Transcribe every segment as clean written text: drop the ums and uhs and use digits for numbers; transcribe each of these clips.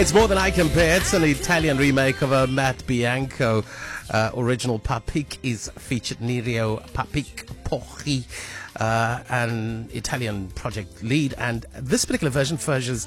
It's More Than I Can Bear. It's an Italian remake of a Matt Bianco original. Papik is featured Nirio Papik Porri, an Italian project lead, and this particular version features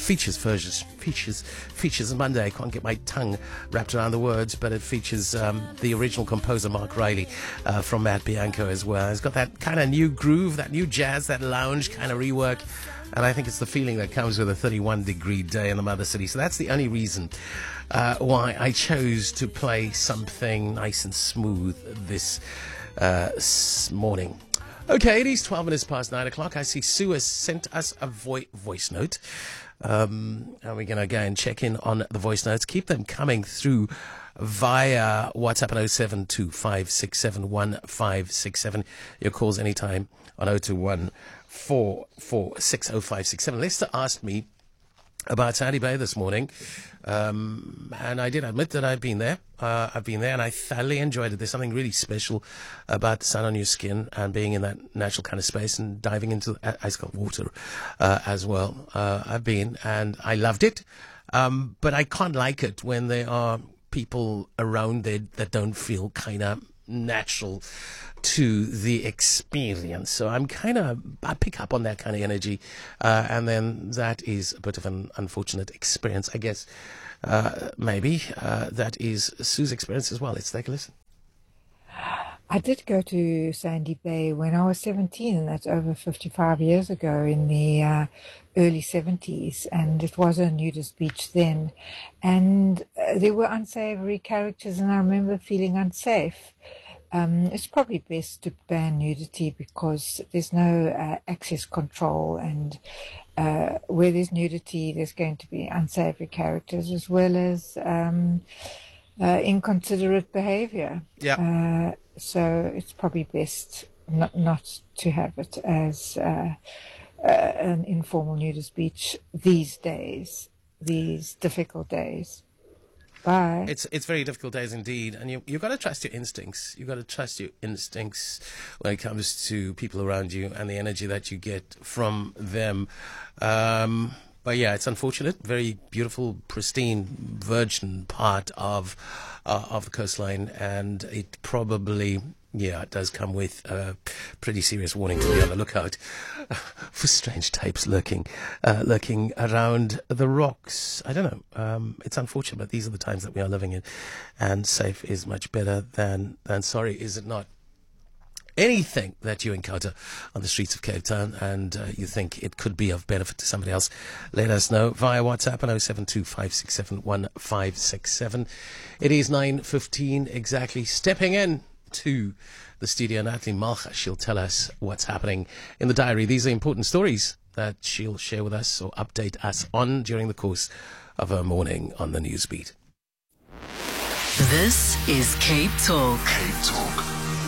Monday. I can't get my tongue wrapped around the words, but it features the original composer Mark Riley from Matt Bianco as well. It's got that kind of new groove, that new jazz, that lounge kind of rework. And I think it's the feeling that comes with a 31-degree day in the Mother City. So that's the only reason why I chose to play something nice and smooth this morning. Okay, it is 12 minutes past 9 o'clock. I see Sue has sent us a voice note. And we're going to go and check in on the voice notes. Keep them coming through via WhatsApp at 072-567-1567. Your calls anytime on 021-446-0567. Lester asked me about Sandy Bay this morning, and I did admit that I've been there. And I thoroughly enjoyed it. There's something really special about the sun on your skin and being in that natural kind of space and diving into ice cold water as well. I've been, and I loved it, but I can't like it when there are people around there that don't feel kind of natural to the experience. So I pick up on that kind of energy, and then that is a bit of an unfortunate experience, I guess. Maybe that is Sue's experience as well. Let's take a listen. I did go to Sandy Bay when I was 17, and that's over 55 years ago in the early 70s, and it was a nudist beach then. And there were unsavory characters, and I remember feeling unsafe. It's probably best to ban nudity because there's no access control, and where there's nudity, there's going to be unsavory characters as well as inconsiderate behavior. Yeah. So it's probably best not to have it as an informal nudist beach these days, these difficult days. Bye. It's very difficult days indeed, and you've got to trust your instincts. You've got to trust your instincts when it comes to people around you and the energy that you get from them. But yeah, it's unfortunate. Very beautiful, pristine, virgin part of the coastline, and it probably, it does come with a pretty serious warning to be on the lookout for strange types lurking around the rocks. I don't know. It's unfortunate, but these are the times that we are living in, and safe is much better than sorry, is it not? Anything that you encounter on the streets of Cape Town and you think it could be of benefit to somebody else, let us know via WhatsApp on 072-567-1567. It is 9:15 exactly. Stepping in to the studio, Natalie Malcha. She'll tell us what's happening in the diary. These are important stories that she'll share with us or update us on during the course of her morning on the Newsbeat. This is Cape Talk. Cape Talk.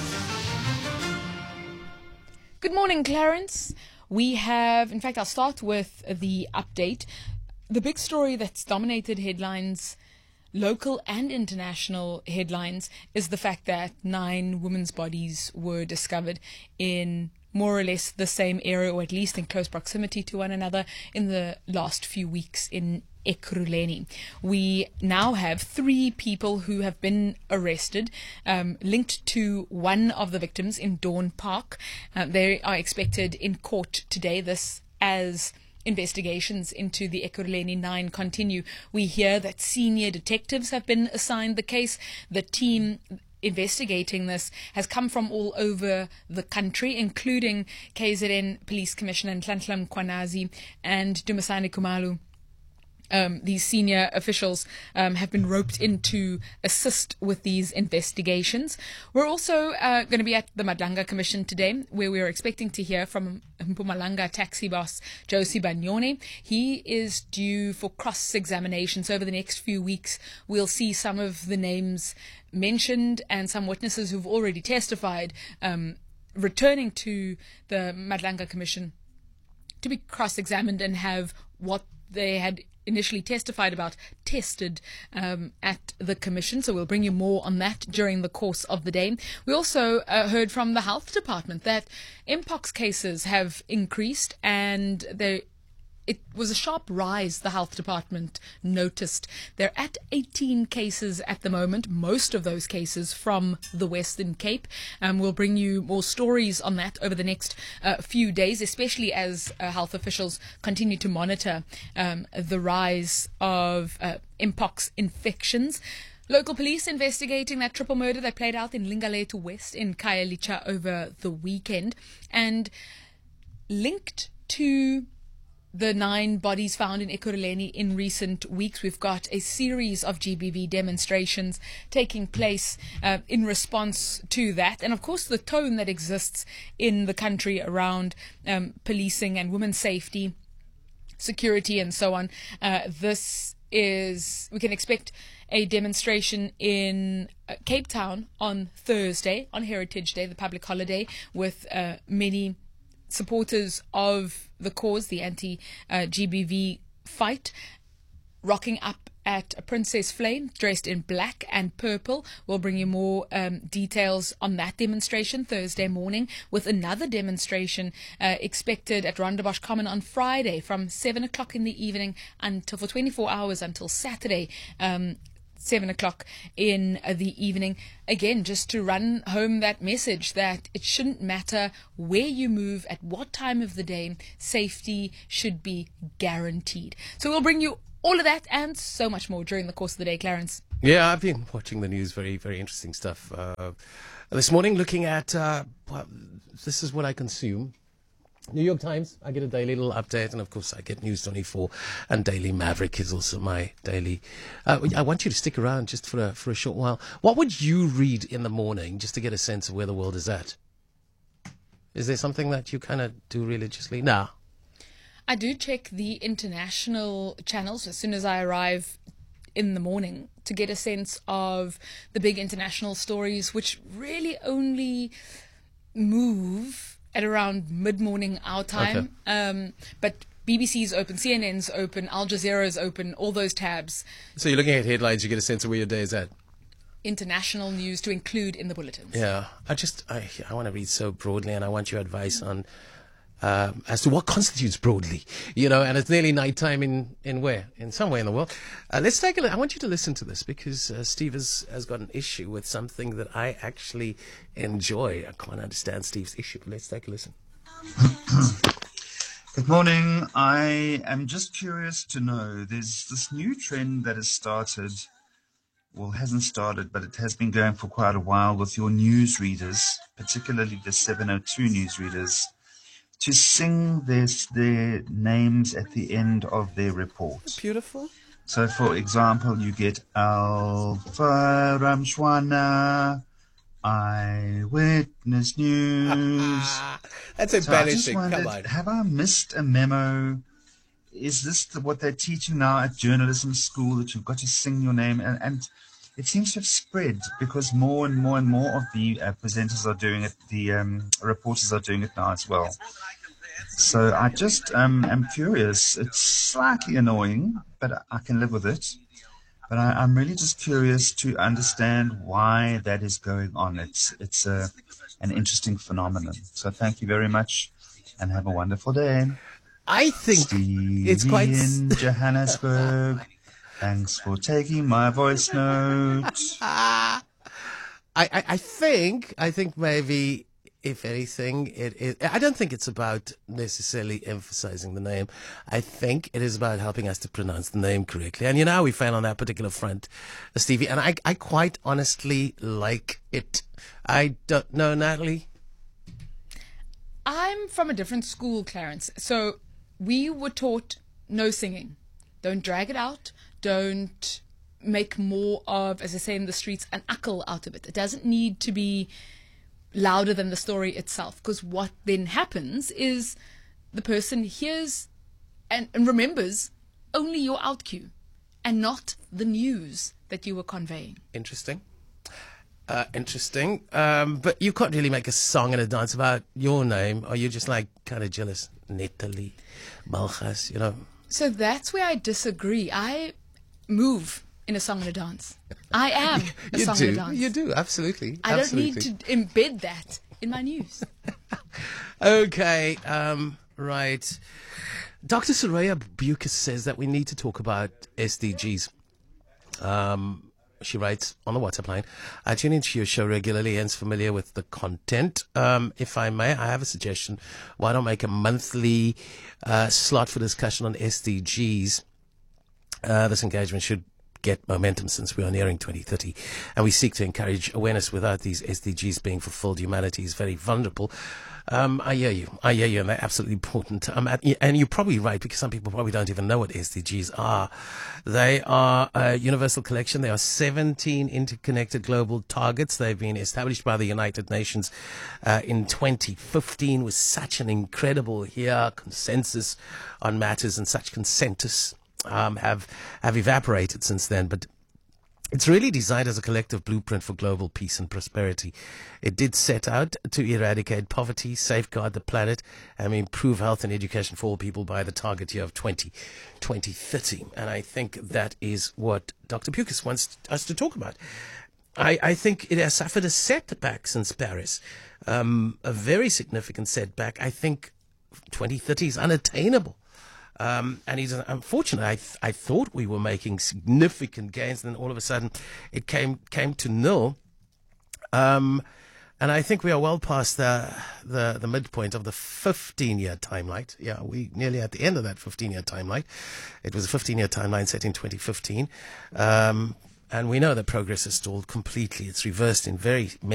Good morning, Clarence. We have, in fact, I'll start with the update. The big story that's dominated headlines, local and international headlines, is the fact that 9 women's bodies were discovered in more or less the same area, or at least in close proximity to one another, in the last few weeks in Ekurhuleni. We now have 3 people who have been arrested, linked to one of the victims in Dawn Park. They are expected in court today, this as investigations into the Ekurhuleni 9 continue. We hear that senior detectives have been assigned the case. The team investigating this has come from all over the country, including KZN Police Commissioner Nhlanhla Mkhwanazi and Dumisani Khumalo. These senior officials have been roped in to assist with these investigations. We're also going to be at the Madlanga Commission today, where we are expecting to hear from Mpumalanga taxi boss Josie Banyone. He is due for cross-examination. So over the next few weeks, we'll see some of the names mentioned and some witnesses who've already testified returning to the Madlanga Commission to be cross-examined and have what they had initially testified about tested at the commission. So we'll bring you more on that during the course of the day. We also heard from the health department that mpox cases have increased, and they it was a sharp rise, the health department noticed. They're at 18 cases at the moment, most of those cases from the Western Cape. We'll bring you more stories on that over the next few days, especially as health officials continue to monitor the rise of mpox infections. Local police investigating that triple murder that played out in Lingaletu West in Khayelitsha over the weekend. And linked to the 9 bodies found in Ekurhuleni in recent weeks, we've got a series of GBV demonstrations taking place in response to that. And of course, the tone that exists in the country around policing and women's safety, security, and so on. We can expect a demonstration in Cape Town on Thursday, on Heritage Day, the public holiday, with many supporters of the cause, the anti-GBV fight, rocking up at Princess Flame, dressed in black and purple. We'll bring you more details on that demonstration Thursday morning, with another demonstration expected at Rondebosch Common on Friday from 7 o'clock in the evening until, for 24 hours, until Saturday, 7 o'clock in the evening. Again, just to run home that message that it shouldn't matter where you move, at what time of the day, safety should be guaranteed. So we'll bring you all of that and so much more during the course of the day, Clarence. Yeah, I've been watching the news. Very, very interesting stuff. This morning, looking at, this is what I consume. New York Times, I get a daily little update, and of course I get News 24, and Daily Maverick is also my daily. I want you to stick around just for a short while. What would you read in the morning just to get a sense of where the world is at? Is there something that you kind of do religiously? No. I do check the international channels as soon as I arrive in the morning to get a sense of the big international stories, which really only move at around mid-morning our time. Okay. But BBC's open, CNN's open, Al Jazeera's open, all those tabs. So you're looking at headlines, you get a sense of where your day is at. International news to include in the bulletins. Yeah, I want to read so broadly, and I want your advice on as to what constitutes broadly, and it's nearly nighttime in where? In somewhere in the world. Let's take a look. I want you to listen to this because Steve has got an issue with something that I actually enjoy. I can't understand Steve's issue. Let's take a listen. Good morning. I am just curious to know, there's this new trend that has started, well, hasn't started, but it has been going for quite a while with your newsreaders, particularly the 702 newsreaders, to sing their names at the end of their report. Beautiful. So, for example, you get Alpha Ramshwana, Eyewitness News. That's embellishing. Come on. Have I missed a memo? Is this what they're teaching now at journalism school, that you've got to sing your name? And it seems to have spread because more and more and more of the presenters are doing it, the reporters are doing it now as well. So I just am curious. It's slightly annoying, but I can live with it. But I'm really just curious to understand why that is going on. It's an interesting phenomenon. So thank you very much, and have a wonderful day. I think Stevie it's quite in Johannesburg. Thanks for taking my voice note. I think maybe, if anything, I don't think it's about necessarily emphasizing the name. I think it is about helping us to pronounce the name correctly. And how we found on that particular front, Stevie. And I quite honestly like it. I don't know, Natalie. I'm from a different school, Clarence. So we were taught no singing. Don't drag it out. Don't make more of, as I say in the streets, an akkel out of it. It doesn't need to be louder than the story itself, because what then happens is the person hears and remembers only your out cue and not the news that you were conveying. Interesting. But you can't really make a song and a dance about your name, or you're just like kind of jealous. Natalie Malchas, So that's where I disagree. I move in a song and a dance. I am a song and a dance. You do, absolutely. I don't need to embed that in my news. Okay, right. Dr. Soraya Bucas says that we need to talk about SDGs. She writes on the WhatsApp line, I tune into your show regularly, hence familiar with the content. If I may, I have a suggestion. Why don't make a monthly slot for discussion on SDGs? This engagement should get momentum since we are nearing 2030, and we seek to encourage awareness. Without these SDGs being fulfilled, humanity is very vulnerable. I hear you, and they're absolutely important. And you're probably right, because some people probably don't even know what SDGs are. They are a universal collection. There are 17 interconnected global targets. They've been established by the United Nations in 2015 with such an incredible consensus on matters, and such consensus have evaporated since then. But it's really designed as a collective blueprint for global peace and prosperity. It did set out to eradicate poverty, safeguard the planet, and improve health and education for all people by the target year of 2030. And I think that is what Dr. Bucas wants us to talk about. I think it has suffered a setback since Paris, a very significant setback. I think 2030 is unattainable. And he's unfortunate. I thought we were making significant gains, and then all of a sudden it came to nil. And I think we are well past the midpoint of the 15-year timeline. Yeah, we nearly at the end of that 15-year timeline. It was a 15-year timeline set in 2015. And we know that progress has stalled completely. It's reversed in very many